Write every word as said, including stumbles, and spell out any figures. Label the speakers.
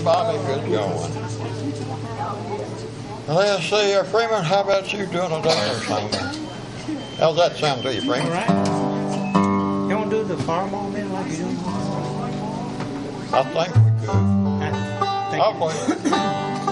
Speaker 1: Bobby, good going. Let's see, uh, Freeman, how about you doing a different thing? How's that sound to you,
Speaker 2: All
Speaker 1: Freeman?
Speaker 2: right. You want to do the fireball man like you do?
Speaker 1: I think we could.
Speaker 2: I think
Speaker 1: I'll play.